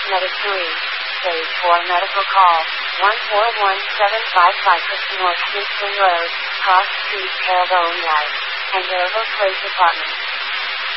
Medic 3. Stage 4 medical call. 141755 North Houston Road, Cross Street, Terrebonne Light, and Terrebonne Police Department.